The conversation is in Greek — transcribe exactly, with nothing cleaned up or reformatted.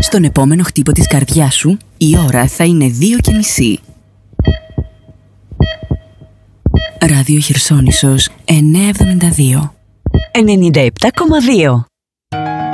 Στον επόμενο χτύπο της καρδιάς σου, η ώρα θα είναι δύο και μισή. Ράδιο Χερσόνησος εννιακόσια εβδομήντα δύο. ενενήντα επτά κόμμα δύο.